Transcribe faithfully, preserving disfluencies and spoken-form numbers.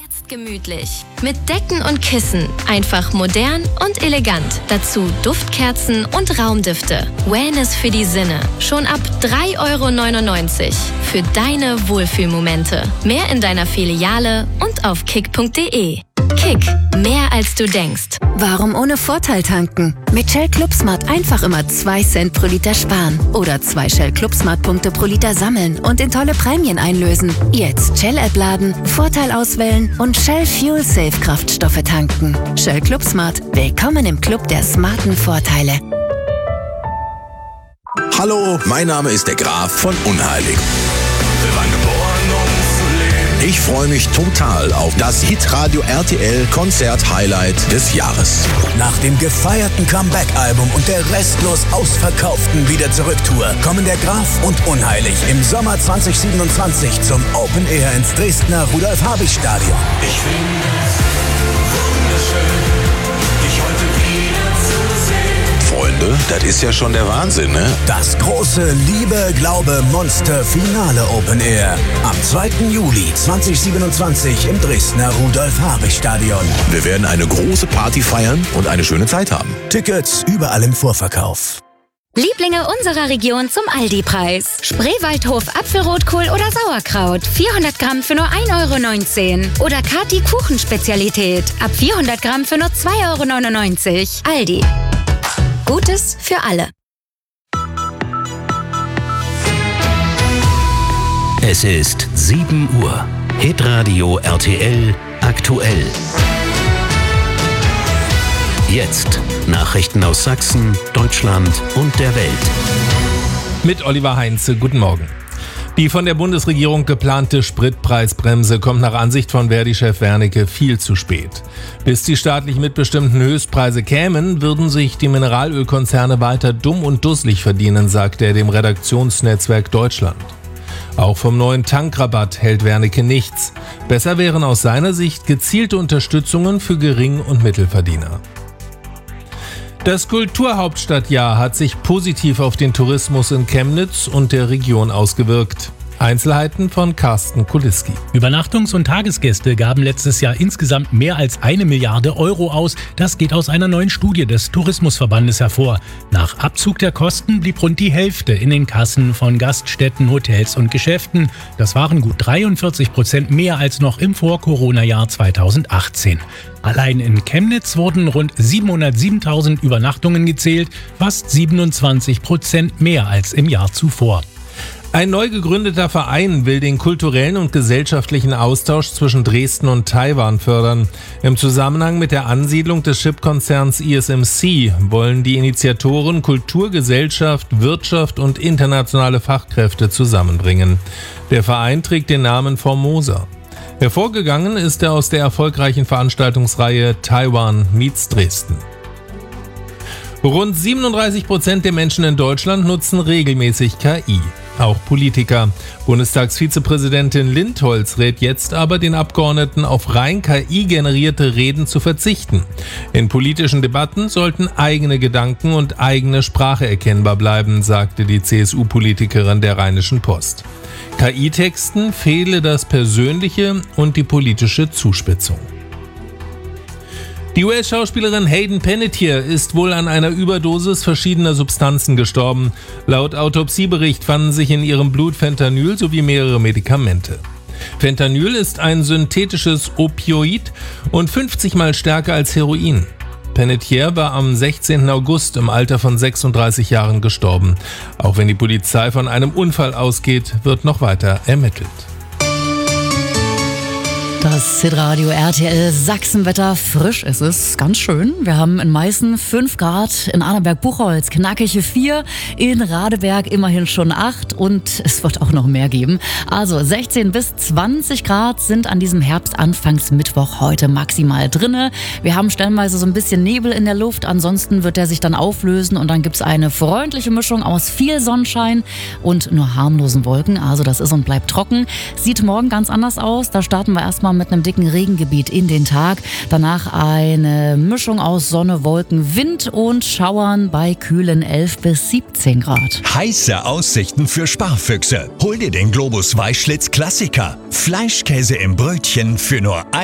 Jetzt gemütlich. Mit Decken und Kissen. Einfach modern und elegant. Dazu Duftkerzen und Raumdüfte. Wellness für die Sinne. Schon ab drei Euro neunundneunzig. Für deine Wohlfühlmomente. Mehr in deiner Filiale und auf kick punkt de. Kick, mehr als du denkst. Warum ohne Vorteil tanken? Mit Shell ClubSmart einfach immer zwei Cent pro Liter sparen. Oder zwei Shell ClubSmart-Punkte pro Liter sammeln und in tolle Prämien einlösen. Jetzt Shell-App laden, Vorteil auswählen und Shell Fuel Safe Kraftstoffe tanken. Shell ClubSmart, willkommen im Club der smarten Vorteile. Hallo, mein Name ist der Graf von Unheilig. Wir waren geboren, um zu leben. Ich freue mich total auf das Hitradio R T L Konzert-Highlight des Jahres. Nach dem gefeierten Comeback-Album und der restlos ausverkauften Wieder-Zurück-Tour kommen der Graf und Unheilig im Sommer zwanzig siebenundzwanzig zum Open Air ins Dresdner Rudolf-Habich-Stadion. Ich finde es wunderschön, dich heute wieder zu sehen. Freunde, das ist ja schon der Wahnsinn, ne? Das große Liebe, Glaube, Monster Finale Open Air am zweiten Juli zweitausendsiebenundzwanzig im Dresdner Rudolf-Habich-Stadion. Wir werden eine große Party feiern und eine schöne Zeit haben. Tickets überall im Vorverkauf. Lieblinge unserer Region zum Aldi-Preis. Spreewaldhof Apfelrotkohl oder Sauerkraut. vierhundert Gramm für nur ein Euro neunzehn. Oder Kati Kuchenspezialität. Ab vierhundert Gramm für nur zwei Euro neunundneunzig. Aldi. Gutes für alle. Es ist sieben Uhr. Hitradio R T L aktuell. Jetzt Nachrichten aus Sachsen, Deutschland und der Welt. Mit Oliver Heinze, guten Morgen. Die von der Bundesregierung geplante Spritpreisbremse kommt nach Ansicht von Verdi-Chef Wernicke viel zu spät. Bis die staatlich mitbestimmten Höchstpreise kämen, würden sich die Mineralölkonzerne weiter dumm und dusselig verdienen, sagt er dem Redaktionsnetzwerk Deutschland. Auch vom neuen Tankrabatt hält Wernicke nichts. Besser wären aus seiner Sicht gezielte Unterstützungen für Gering- und Mittelverdiener. Das Kulturhauptstadtjahr hat sich positiv auf den Tourismus in Chemnitz und der Region ausgewirkt. Einzelheiten von Carsten Kuliski. Übernachtungs- und Tagesgäste gaben letztes Jahr insgesamt mehr als eine Milliarde Euro aus. Das geht aus einer neuen Studie des Tourismusverbandes hervor. Nach Abzug der Kosten blieb rund die Hälfte in den Kassen von Gaststätten, Hotels und Geschäften. Das waren gut dreiundvierzig Prozent mehr als noch im Vor-Corona-Jahr zweitausendachtzehn. Allein in Chemnitz wurden rund siebenhundertsiebentausend Übernachtungen gezählt, fast siebenundzwanzig Prozent mehr als im Jahr zuvor. Ein neu gegründeter Verein will den kulturellen und gesellschaftlichen Austausch zwischen Dresden und Taiwan fördern. Im Zusammenhang mit der Ansiedlung des Chipkonzerns I S M C wollen die Initiatoren Kultur, Gesellschaft, Wirtschaft und internationale Fachkräfte zusammenbringen. Der Verein trägt den Namen Formosa. Hervorgegangen ist er aus der erfolgreichen Veranstaltungsreihe Taiwan meets Dresden. Rund siebenunddreißig Prozent der Menschen in Deutschland nutzen regelmäßig K I. Auch Politiker. Bundestagsvizepräsidentin Lindholz rät jetzt aber den Abgeordneten, auf rein K I-generierte Reden zu verzichten. In politischen Debatten sollten eigene Gedanken und eigene Sprache erkennbar bleiben, sagte die C S U-Politikerin der Rheinischen Post. K I-Texten fehle das Persönliche und die politische Zuspitzung. Die U S-Schauspielerin Hayden Panettiere ist wohl an einer Überdosis verschiedener Substanzen gestorben. Laut Autopsiebericht fanden sich in ihrem Blut Fentanyl sowie mehrere Medikamente. Fentanyl ist ein synthetisches Opioid und fünfzig Mal stärker als Heroin. Panettiere war am sechzehnten August im Alter von sechsunddreißig Jahren gestorben. Auch wenn die Polizei von einem Unfall ausgeht, wird noch weiter ermittelt. Das Hitradio R T L Sachsenwetter, frisch ist es, ganz schön. Wir haben in Meißen fünf Grad, in Arneberg-Buchholz knackige vier, in Radeberg immerhin schon acht und es wird auch noch mehr geben. Also sechzehn bis zwanzig Grad sind an diesem Herbstanfangsmittwoch heute maximal drinne. Wir haben stellenweise so ein bisschen Nebel in der Luft, ansonsten wird der sich dann auflösen und dann gibt es eine freundliche Mischung aus viel Sonnenschein und nur harmlosen Wolken. Also das ist und bleibt trocken. Sieht morgen ganz anders aus, da starten wir erstmal mit einem dicken Regengebiet in den Tag. Danach eine Mischung aus Sonne, Wolken, Wind und Schauern bei kühlen elf bis siebzehn Grad. Heiße Aussichten für Sparfüchse. Hol dir den Globus Weißschlitz Klassiker. Fleischkäse im Brötchen für nur